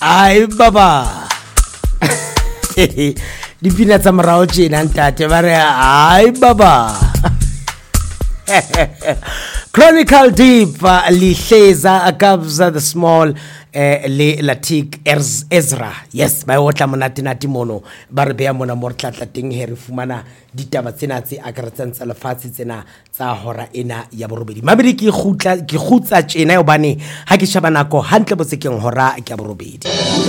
Ai baba. Dipina tsa morao tjena ntate ba re ai baba. Chronicle Deep lihleza akabza the small le Latik Ezra. Yes, ba otla monate nati mono ba re beya mona mo re tlatla teng he re fumana ditaba tsena tse akaretsang tsa lefatshe tsena tsa hora ena ya borobedi. Mabedi ke khutsa tjena yobane ha ke shaba nako hantle botsekeng hora ke ya borobedi.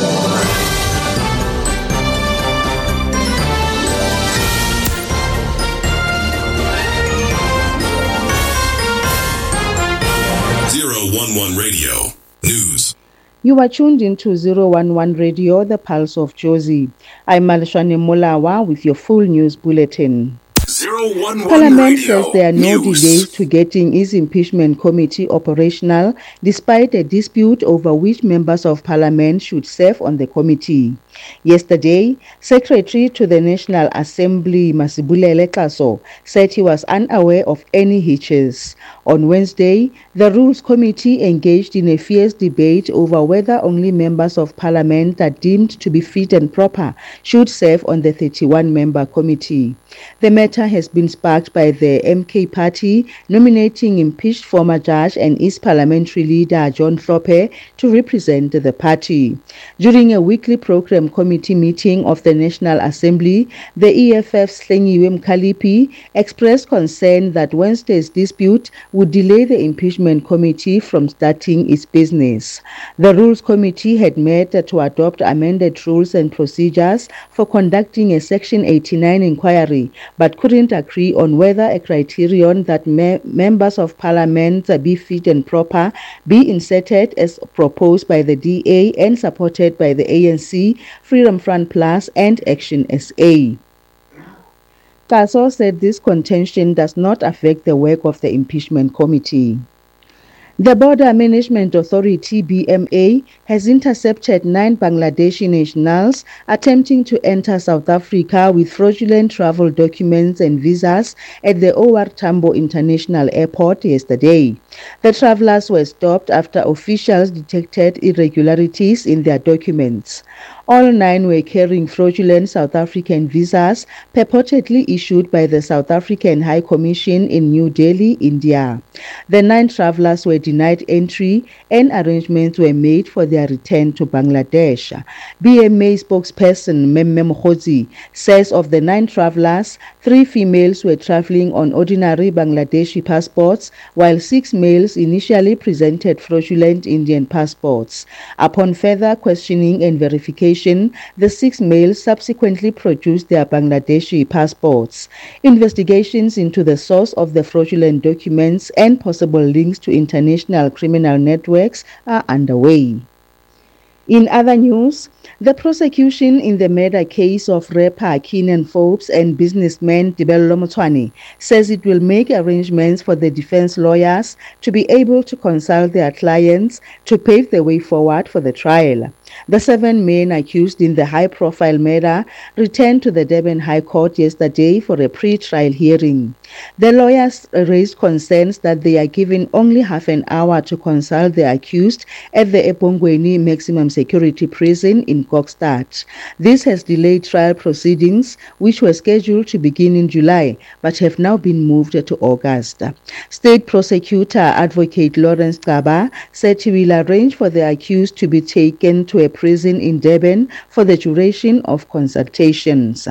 011 Radio News. You are tuned into 011 Radio, the pulse of Jozi. I'm Malishane Molawa with your full news bulletin. 011 Parliament Radio says there are no News. delays to getting its impeachment committee operational, despite a dispute over which members of parliament should serve on the committee. Yesterday, Secretary to the National Assembly Masibulele Kaso said he was unaware of any hitches. On Wednesday, the Rules Committee engaged in a fierce debate over whether only members of parliament that deemed to be fit and proper should serve on the 31-member committee. The matter has been sparked by the MK party nominating impeached former judge and East parliamentary leader John Hlophe to represent the party. During a weekly program committee meeting of the National Assembly, the EFF's Hlengiwe Mkhaliphi expressed concern that Wednesday's dispute would delay the impeachment committee from starting its business. The Rules Committee had met to adopt amended rules and procedures for conducting a Section 89 inquiry, but couldn't agree on whether a criterion that members of parliament be fit and proper be inserted as proposed by the DA and supported by the ANC, Freedom Front Plus and Action SA. Kaso said this contention does not affect the work of the impeachment committee. The Border Management Authority (BMA) has intercepted 9 Bangladeshi nationals attempting to enter South Africa with fraudulent travel documents and visas at the OR Tambo International Airport yesterday. The travelers were stopped after officials detected irregularities in their documents. All 9 were carrying fraudulent South African visas purportedly issued by the South African High Commission in New Delhi, India. The 9 travelers were denied entry and arrangements were made for their return to Bangladesh. BMA spokesperson Memme Mkhozi says of the 9 travelers, 3 females were traveling on ordinary Bangladeshi passports, while 6 males initially presented fraudulent Indian passports. Upon further questioning and verification, the 6 males subsequently produced their Bangladeshi passports. Investigations into the source of the fraudulent documents and possible links to international criminal networks are underway. In other news, the prosecution in the murder case of rapper Keenan Forbes and businessman Tebello Motshwane says it will make arrangements for the defense lawyers to be able to consult their clients to pave the way forward for the trial. The 7 men accused in the high-profile murder returned to the Durban High Court yesterday for a pre-trial hearing. The lawyers raised concerns that they are given only half an hour to consult the accused at the eBongweni Maximum Security Prison in Kokstad. This has delayed trial proceedings, which were scheduled to begin in July, but have now been moved to August. State Prosecutor Advocate Lawrence Gaba said he will arrange for the accused to be taken to a prison in Durban for the duration of consultations.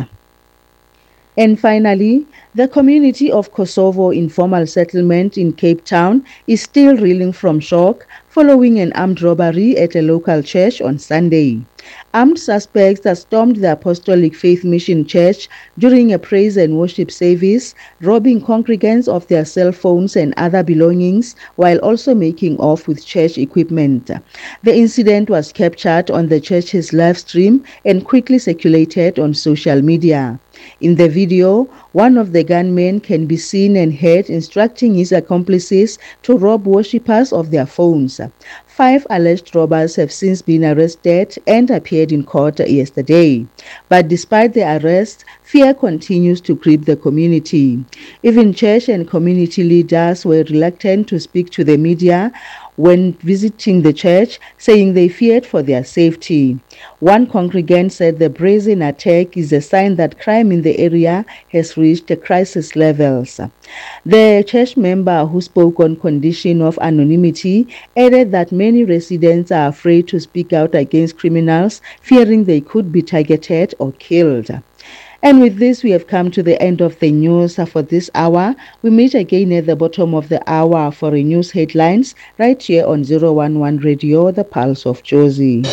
And finally, the community of Kosovo Informal Settlement in Cape Town is still reeling from shock following an armed robbery at a local church on Sunday. Armed suspects that stormed the Apostolic Faith Mission Church during a praise and worship service, robbing congregants of their cell phones and other belongings, while also making off with church equipment. The incident was captured on the church's live stream and quickly circulated on social media. In the video, one of the gunmen can be seen and heard instructing his accomplices to rob worshippers of their phones. 5 alleged robbers have since been arrested and appeared in court yesterday. But despite the arrest, fear continues to grip the community. Even church and community leaders were reluctant to speak to the media, when visiting the church, saying they feared for their safety. One congregant said the brazen attack is a sign that crime in the area has reached crisis levels. The church member, who spoke on condition of anonymity, added that many residents are afraid to speak out against criminals, fearing they could be targeted or killed. And with this, we have come to the end of the news for this hour. We meet again at the bottom of the hour for the news headlines right here on 011 Radio, the Pulse of Jozi.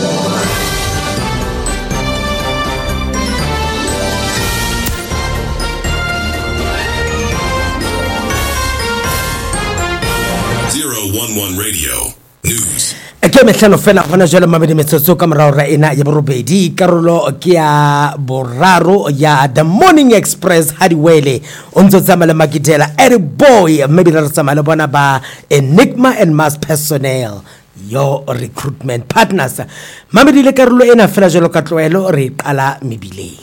Radio News. Ke metlhano fela gona jalo mabedi metsotso ka morao ra ena ya borobedi karolo ke ya boraro ya The Morning Express hadiwele o ntse tsama le makitela Eric Boy maybe re tsama le bona ba Enigma and Mass Personnel your recruitment partners mabedi le karolo ena fela jalo ka tloelo re qala mebile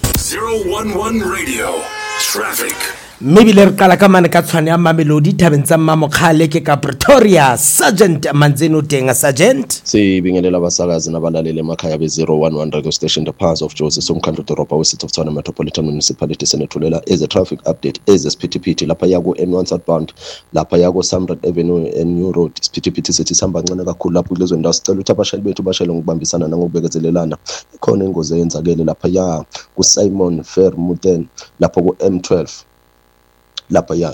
011 Radio Traffic. Maybe le kala ka mane ka tshwane ya Mamelodi tabeng tsa Mamokgale ke ka Pretoria Sergeant Manzeno Tenga Sergeant sibingelela abasakazi nabalaleli emakhaya be-011 radio station the Pulse of Jozi somkhandlu doroba we-City of Tshwane Metropolitan Municipality senethulela eze traffic update eze siphithiphithi lapha yaku N1 southbound lapha yaku Samrat Avenue and New Road siphithiphithi sethi sihamba kancane kakhulu lapho kulezo ndawo sicela ukuthi abashayeli bethu bashayele ngokubambisana nangokubekezelelana khona ingozi eyenzakele lapha ya ku Simon Vermeulen lapho ku M12 lapha ya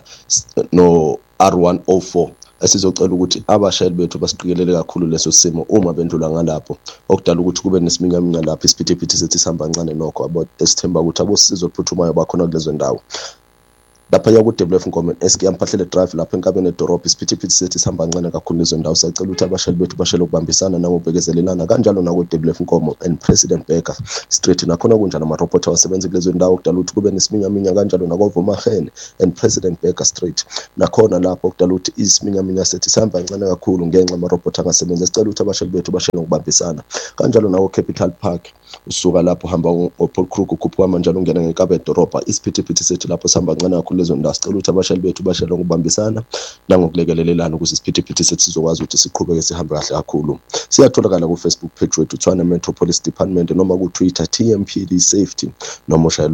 no R104 esizocela ukuthi abashayeli bethu basiqikelele kakhulu leso simo uma bendlula ngalapho okudala ukuthi kube nesiminyaminya lapha isiphithiphithi sethi sihamba kancane nokho about esithemba ukuthi abosizo oluphuthumayo bakhona kulezo ndawo lapha yaku WF Ngome SK Mphahlele Drive lapha enkabeni edorobha isiphithiphithi sethi sihamba kancane kakhulu lezo ndawo sicela ukuthi abashayeli bethu bashayele ukubambisana nangobekezelelana kanjalo nako WF Ngome and President Baker Street nakhona kunjalo amarobota wasebenza kulezo ndawo okudala ukuthi kube nesiminyaminya kanjalo nako Vumahene and President Baker Street nakhona lapho okudala ukuthi isiminyaminya sethi sihamba kancane kakhulu ngenxa amarobota angasebenza sicela ukuthi abashayeli bethu bashayele ngokubambisana kanjalo nako Capital Park usuka lapho hamba uPaul Kruger kuphuma kanjalo ungena ngenkaba edorobha isiphithiphithi sethi lapho sihamba kancane kakhulu lezo ndawo sicela ukuthi abashayeli bethu bashayele ngokubambisana nangokulekelelelana ukuze isiphithiphithi sethi sizokwazi ukuthi siqhubeke sihambe kahle kakhulu siyatholakala ku Facebook page wethu Tshwane Metropolitan Department noma ku Twitter TMPD Safety noma ushayela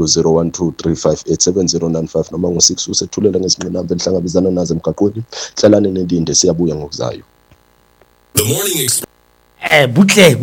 0123587095 noma ngo6 usethulela ngezinqinamba enhlangabezana nazo emgaqweni hlalane nendinde siyabuya ngokuzayo The Morning Express. butle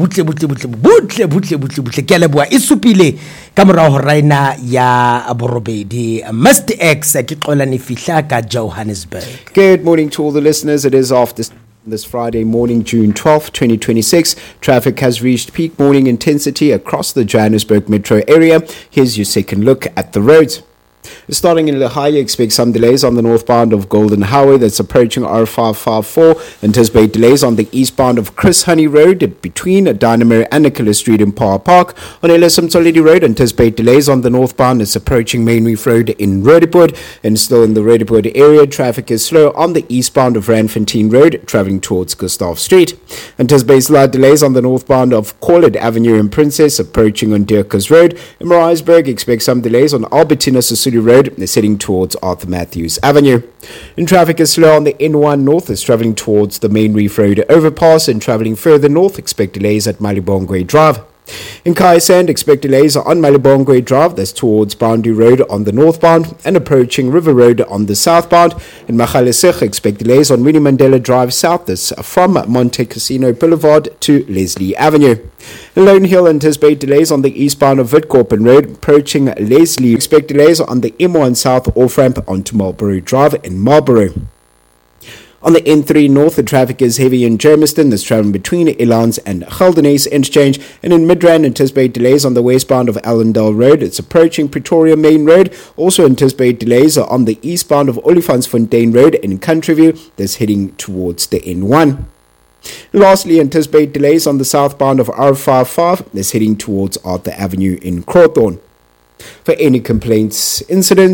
ke leboa isupile ka morao raina ya borobedi Mr X ke qola ne fihla ka Johannesburg. Good morning to all the listeners. It is after this Friday morning, June 12th, 2026. Traffic has reached peak morning intensity across the Johannesburg metro area. Here's your second look at the roads. Starting in Lehigh, expect some delays on the northbound of Golden Highway that's approaching R554. Anticipate delays on the eastbound of Chris Honey Road between Dynamo and Nicholas Street in Power Park. On LSM Solidi Road, anticipate delays on the northbound that's approaching Main Reef Road in Roodepoort. And still in the Roodepoort area, traffic is slow on the eastbound of Randfontein Road, traveling towards Gustav Street. Anticipate slight delays on the northbound of Collard Avenue in Princess, approaching on Dirkers Road. In Maritzburg, expect some delays on Albertina Sisulu Road, heading towards Arthur Matthews Avenue. And traffic is slow on the N1 North, is travelling towards the Main Reef Road overpass, and travelling further north, expect delays at Malibongwe Drive. In Kaisand, expect delays on Malibongwe Drive, that's towards Boundary Road on the northbound, and approaching River Road on the southbound. In Magaliesig, expect delays on Winnie Mandela Drive south, that's from Monte Casino Boulevard to Leslie Avenue. In Lone Hill, anticipate delays on the eastbound of Witkorpen Road, approaching Leslie. Expect delays on the M1 South off-ramp onto Marlborough Drive in Marlborough. On the N3 North, the traffic is heavy in Germiston. That's traveling between Elands and Geldenhuys Interchange. And in Midrand, anticipate delays on the westbound of Allendale Road. It's approaching Pretoria Main Road. Also anticipate delays on the eastbound of Olifantsfontein Road in Countryview. That's heading towards the N1. Lastly, anticipate delays on the southbound of R55. That's heading towards Arthur Avenue in Crowthorne. For any complaints, incidents,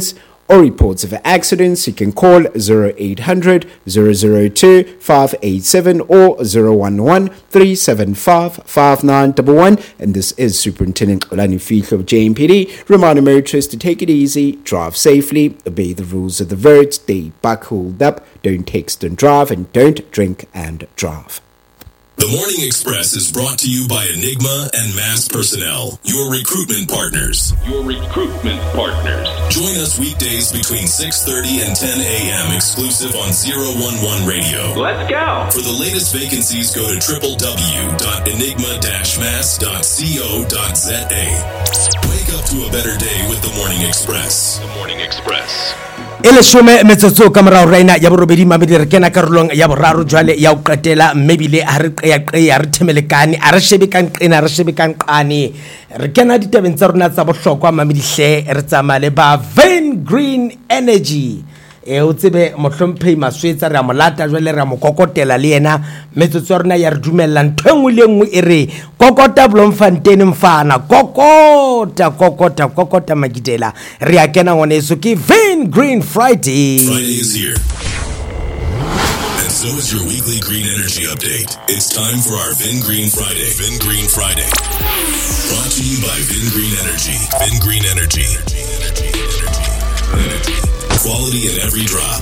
or reports of accidents, you can call 0800 002 587 or 011 375 5911. And this is Superintendent Olani Fihlo of JMPD reminding motorists to take it easy, drive safely, obey the rules of the road, stay buckled up, don't text and drive, and don't drink and drive. The Morning Express is brought to you by Enigma and Mass Personnel, your recruitment partners. Join us weekdays between 6:30 and 10 a.m. exclusive on 011 Radio. Let's go. For the latest vacancies, go to www.enigma-mass.co.za. Wake up to a better day with The Morning Express. The Morning Express. Ele shome metsotso ka morao raina ya borobedi mamedi re kena karolong ya boraro jwale ya o qetela mebile a re qeya re themelekane a re shebekang qena re shebekang qane re kena ditabeng tsa rona tsa bohlokwa mamedi hle re tsamale ba Van Green Energy o tsebe mohlomphe maswetsa re a molata jwale re a mokokotela le yena metsotso rona ya re dumella ntwengwe le nngwe e re kokota Bloemfontein mfana kokota magidela re a kena ngone so ke Van Green Friday. Friday is here. And so is your weekly green energy update. It's time for our Vin Green Friday. Vin Green Friday. Brought to you by Vin Green Energy. Vin Green Energy. Quality in every drop.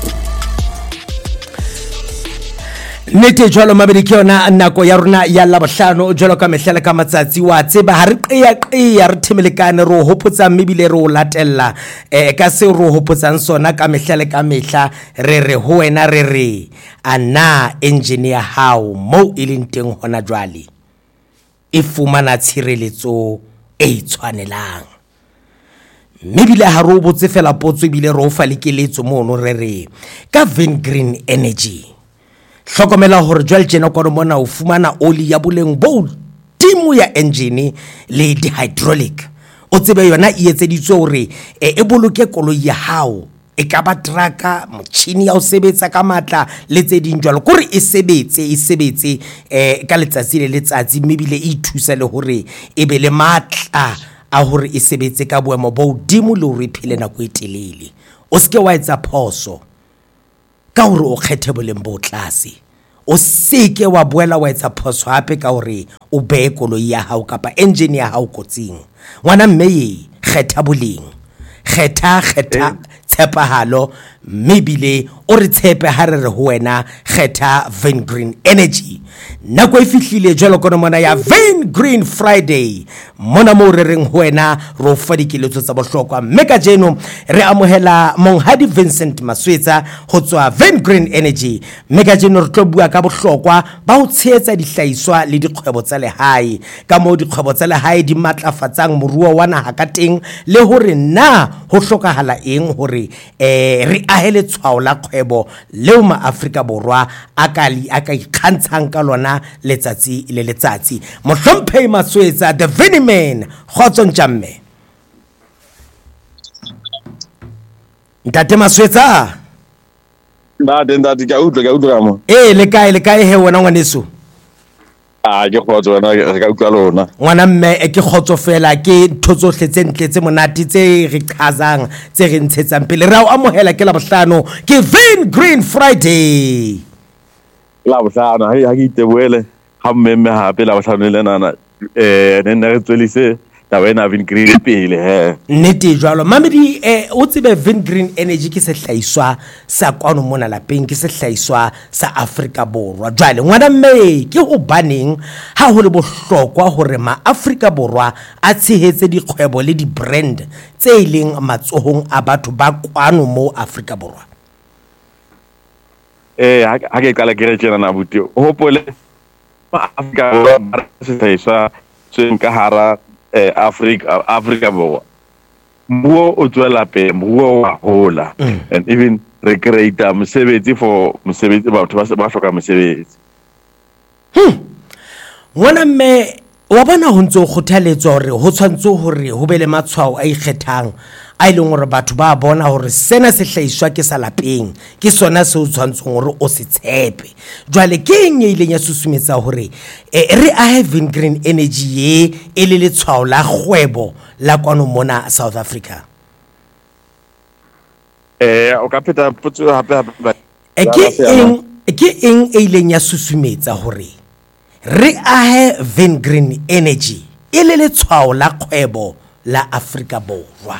Nete jwalo mabedi ke yona nako ya rona ya labohlano jwalo ka mehlela ka matsatsi wa tseba ha re qeya re themelekane ro hopotsa mebile re o latella ka se ro hopotsang sona ka mehlela ka mehla re ho wena re ana engineer how mo ileng teng hona jwale e fumana tshireletso e tshwanelang mebile ha ro botse fela potso bile ro fa lekeletso mono re ka Van Green Energy hlokomela hore jwale tjena kwa mona o fumana oli ya boleng bo dimo ya engine le di hydraulic o tsebe yona e etseditswe hore e boloke koloi ya hao e ka ba traka motšhini ya o sebetsa ka matla le tse ding jwalo gore e sebetse ka letsatsi le letsatsi mebile e thusa le hore e be le matla a hore e sebetse ka boemo bo dimo le hore phele nako e telele o ske wa etsa phoso ka hore o kgethe boleng bo tlase o seke wa boela wa etsa phoso hape ka hore o be koloi ya hao kapa engine ya hao kotsing ngwana mme kgetha boleng kgetha tshepahalo mebile o re tshepe ha re ho wena kgetha Van Green Energy nako e fihlile jwalo ka mona ya Van Green Friday mona mo re reng ho wena ro fa dikeletso tsa bohlokwa mme ka jeno re amohela Monghadi Vincent Maswetsa ho tswa Van Green Energy mme ka jeno re tlo bua ka bohlokwa ba ho tshehetsa dihlahiswa le dikgwebo tsa lehae ka mo dikgwebo tsa lehae di matlafatsang moruo wa naha ka teng le hore na ho hlokahala eng hore re ahele tshwao la kgwebo leo ma Afrika Borwa a ka ikgantshang ka lona letsatsi le letsatsi mohlomphe Maswetsa the Viniman khotso ntjamme ntate Maswetsa ba denda di ka utlwa mo le kae he wena ngwaneso ke khotso wena ka utlwa lona ngwana mme ke khotso fela ke thotsohle tse ntle tse monate tse re qhazang tse re ntshetsang pele ra o amohela ke la bohlano ke Van Green Friday la bohlano ha ke iteboele ha mmemme hape la bohlano le nana nne re tswelise tabena Van Green pele he nnete jwalo mamedi o tsebe Van Green Energy ke sehlaiswa sa kwano mona lapeng ke sehlaiswa sa Afrika Borwa jwale ngwana mme ke ho baneng ha ho le bohlokwa hore ma Afrika Borwa a tshehetse dikgwebo le di brand tse ileng matsohong a batho ba kwano mo Afrika Borwa ha ke qala ke re tjena na buti hopole ma Afrika Borwa sehlaiswa se nka hara Africa Borwa mo o tswela pe mo wa hola and even recreate mosebetsi for mosebetsi batho ba hloka mosebetsi ngwana mme wa bona ho ntse o kgothaletsa hore ho tshwantse hore ho be le matshwao a ikgethang a ileng hore batho ba bona hore sena se hlaiswa ke sa lapeng ke sona se o tshwantseng hore o se tshepe jwale ke eng e ileng ya susumetsa hore re a Van Green Energy e le letshwao la kgwebo la kwano mona South Africa o ka pheta potso hape ke eng e ileng ya susumetsa hore re ahe Vin Energy e le letshwao la kgwebo la Afrika Borwa?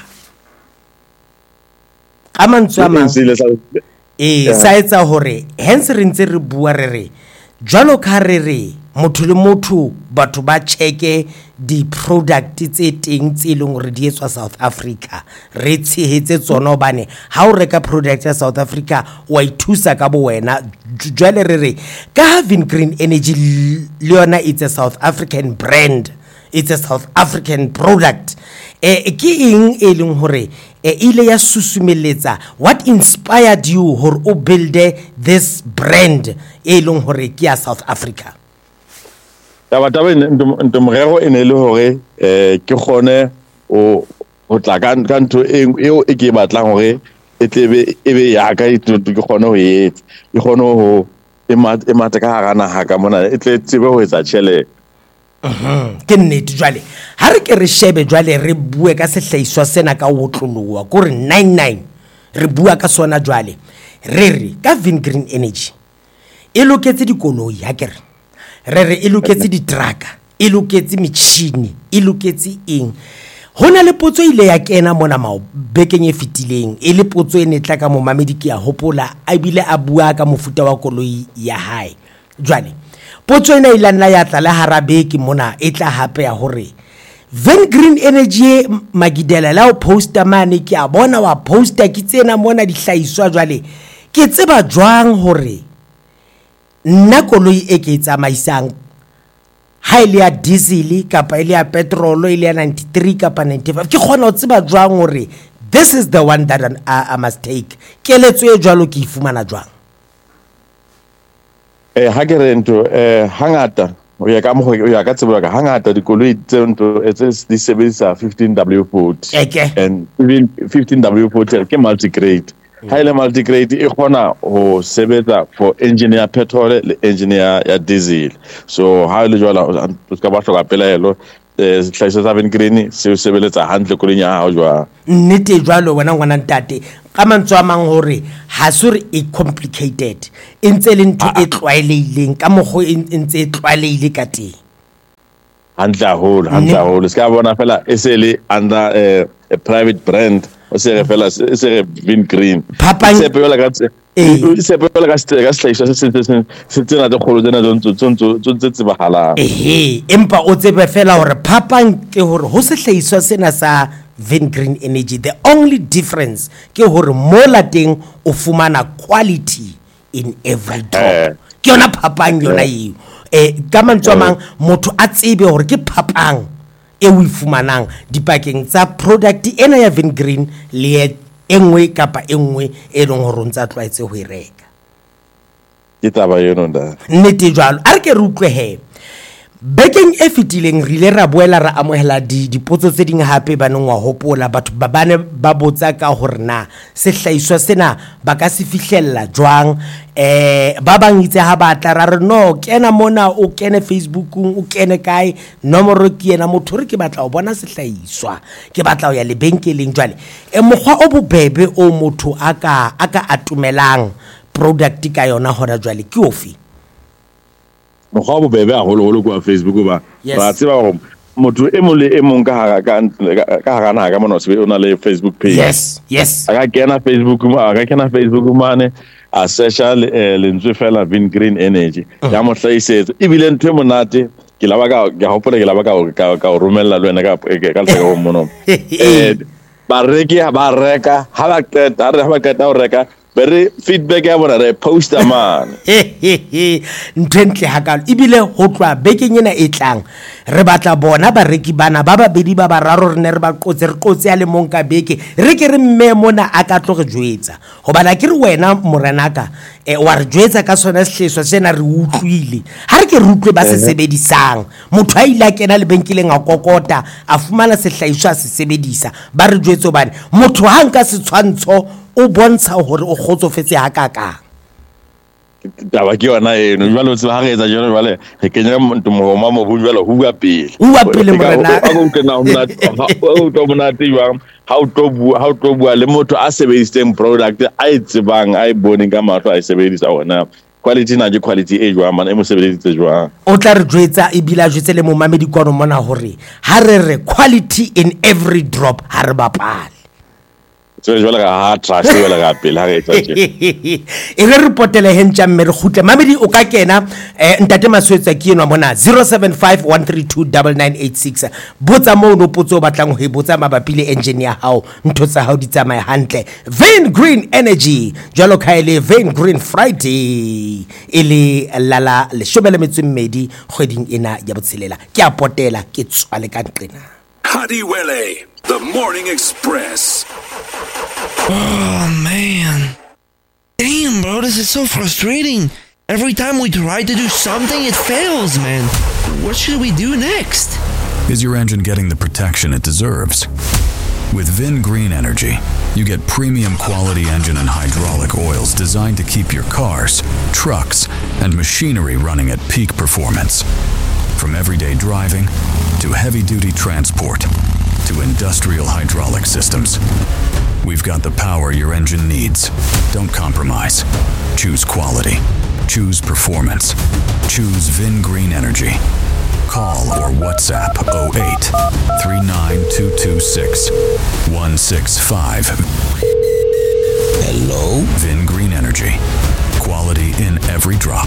Ka mantswe a mang sa etsa hore hence re ntse re bua re jwalo ka re motho le motho batho ba cheke di product tse teng tse leng re di etswa South Africa, re tshehetse tsona bane ha o reka product ya South Africa wa ithusa ka bo wena. Jwale re ka Vin Energy le yona it's a South African brand, it's a South African product. Ke eng e leng hore ile ya susumeletsa, what inspired you hore o build this brand e leng hore ke ya South Africa? taba ntomorero e ne le hore ke khone o tla ka ntho eo e ke batlang hore e tlebe e be ya ka ke khone ho etsa ke khone ho e mata ka hara naha ka mona e tle tsebe ho etsa tšhelete. Ke nnete jwale ha re ke re shebe jwale re bue ka sehlaiswa sena ka ho tlolowa gore 99 re bua ka sona jwale re ka Vin Energy e loketse dikoloi ha ke re e loketse di-trucker, e loketse metšhini, e loketse eng. Hona le potso ile ya kena mona bekeng e fitileng e le potso e netla ka momamedi ke ya hopola a bile a bua ka mofuta wa koloi ya hae. Jwale potso ena ile nna ya tla le harabeki mona e tla hape ya hore Vin Energy magidela la o poster mane ke a bona wa poster ke tsena mona dihlaiswa jwale ke tseba jwang hore nna koloi e ke tsamaisang ha ile ya diesel kapa ile ya petrol ile ya 93 kapa 95 ke khona o tseba jwang hore this is the one that I must take? Keletso e jwalo ke ifumana jwang? Ha ke re ntho hangata o ya ka mo o ya ka tsebo ka hangata dikoloi tse ntho di sebedisa 15W40 and 15W40 ke multi-grade. Ha ile multi-grade e khona ho sebetsa for engineer petrol le engineer ya diesel. So ha ile jwala o ska ba hloka pelaelo sehlahiswa sa Vin se sebeletsa hantle kolong ya hao jwa nnete jwalo wena ngwana ntate ka mantswe a mang hore ha sure e complicated e ntse le ntho e tlwaelehileng ka mogho e ntse e tlwaelehile ka teng hantle haholo ska bona fela e se le under a private brand o se re fela e se re Vin se pela ka se pela ka sehlahiswa se tsena tse kgolo tsena tse tsebahalang empa o tsebe fela hore phapang ke hore ho sehlahiswa sena sa Vin Energy the only difference ke hore mo lateng o fumana quality in every drop ke yona phapang yona eo ka mantswe a mang motho a tsebe hore ke phapang e o ifumanang dipakeng tsa product ena ya Vin le engwe kapa engwe e leng hore ntse a tlwaetse ho e reka ke taba yeno nda nnete jwalo a re ke re utlwe he bekeng e fitileng re ile ra boela ra amohela dipotso tse ding hape baneng wa hopola batho ba bane ba botsa ka hore na sehlaiswa sena ba ka se fihlella jwang ba bang itse ha batla ra re no kena mona o kene Facebookung o kene kae nomoro ke ena motho re ke batla o bona sehlaiswa ke batla o ya lebenkeleng jwale mokgwa o bobebe o motho aka atumelang product ka yona hona jwale ke ofe mokgwa bobebe haholo kwa Facebook ba tseba gore motho e mole e mong ka hara naha ka mona o na le Facebook page yes aka kena Facebook mane a searcha lentswe fela Vin Energy ya mo hlahisetsa ebile ntwe monate ke la ba ka hopola ke la ba ka romella le wena ka tla go mono bareki ba reka ha ba qeta ho reka very feedback ya bona re poster man ntwentle hakalo ibile ho tloa bekeng ena e tlang re batla bona bareki bana ba babedi ba bararo re ne re ba qotse ya le monka beke re ke re mme mona a ka tlo re jwetsa ho bana ke re wena morenaka wa re jwetsa ka sona sehleswa sena re utlwile ha re ke re utlwe ba se sebedisang motho a ile a kena lebenkeleng a kokota a fumana sehlaiswa se sebedisa ba re jwetso bana motho ha nka se tshwantsho o bontsha hore o kgotsofetse ha kaka taba ke yona eno jwale o tseba ha re etsa jalo jwale re kenya motho mohoma mobung jwale ho bua pele morena o tlo monate jwang ha o tlo bua le motho a sebedisitseng product a e tsebang a e boneng ka mahlo a e sebedisa ona quality na quality e jwang man e mo sebedisitse jwang o tla re jwetsa e bila jwetse le momamedi kwano mona hore ha re quality in every drop ha re bapale so jwale ga ha trust jwale ga pele ha re etsa tje e re repotele hentja mme re khutle mamedi o ka kena ntate Maswetsa ke enwa mona 0751329986 botsa mo no potso batlang ho e botsa mabapi le engine ya hao ntho tsa hao di tsamaye hantle Vin Green Energy jwalo khaele Vin Green Friday ile lala le shobele metswemmedi kgweding ena ya botshelela ke a potela ke tswale ka nqena Hadiwele, the Morning Express. Oh, man. Damn, bro, this is so frustrating. Every time we try to do something, it fails, man. What should we do next? Is your engine getting the protection it deserves? With Vin Green Energy, you get premium quality engine and hydraulic oils designed to keep your cars, trucks, and machinery running at peak performance. From everyday driving to heavy-duty transport to industrial hydraulic systems, we've got the power your engine needs. Don't compromise. Choose quality. Choose performance. Choose Vin Green Energy. Call or WhatsApp 08 39226 165. Hello? Vin Green Energy. Quality in every drop.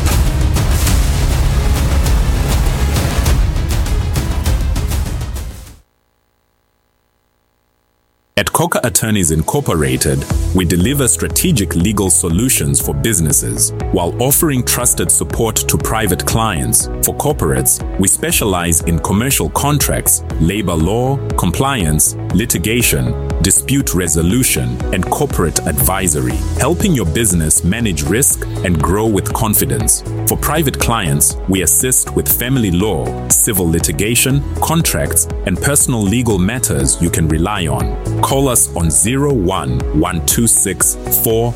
At Coca Attorneys Incorporated, we deliver strategic legal solutions for businesses while offering trusted support to private clients. For corporates, we specialize in commercial contracts, labor law, compliance, litigation, dispute resolution, and corporate advisory, helping your business manage risk and grow with confidence. For private clients, we assist with family law, civil litigation, contracts, and personal legal matters you can rely on. Call us on 01-126-40612,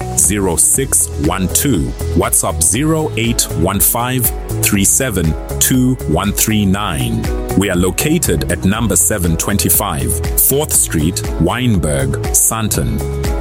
WhatsApp 0815-372139. We are located at number 725, 4th Street, Wynberg, Sandton.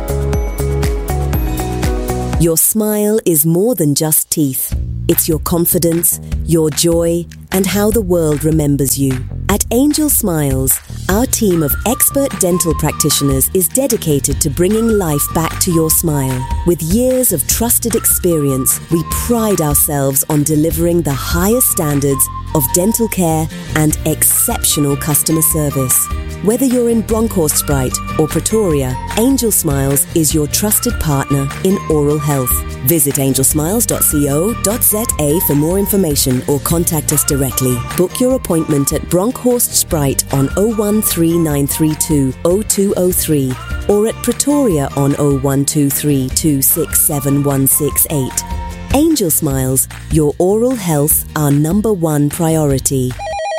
Your smile is more than just teeth. It's your confidence, your joy, and how the world remembers you. At Angel Smiles, our team of expert dental practitioners is dedicated to bringing life back to your smile. With years of trusted experience, we pride ourselves on delivering the highest standards of dental care and exceptional customer service. Whether you're in Bronkhorstspruit or Pretoria, Angel Smiles is your trusted partner in oral health. Visit angelsmiles.co.za for more information or contact us directly. Book your appointment at Bronkhorstspruit on 013932 0203 or at Pretoria on 0123 267 168. Angel Smiles, your oral health, our number one priority.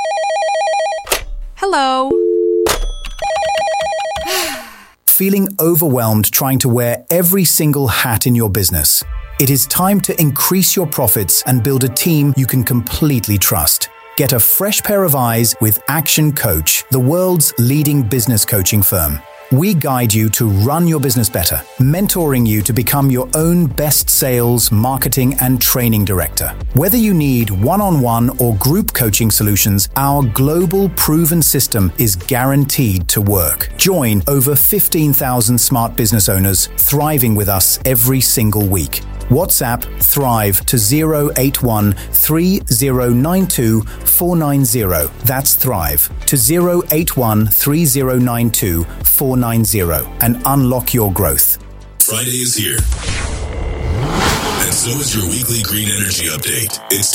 Hello. Feeling overwhelmed trying to wear every single hat in your business? It is time to increase your profits and build a team you can completely trust. Get a fresh pair of eyes with Action Coach, the world's leading business coaching firm. We guide you to run your business better, mentoring you to become your own best sales, marketing, and training director. Whether you need one-on-one or group coaching solutions, our global proven system is guaranteed to work. Join over 15,000 smart business owners thriving with us every single week. WhatsApp Thrive to 081 3092 490. That's Thrive to 081 3092 490 and unlock your growth. Friday is here. And so is your weekly green energy update. It's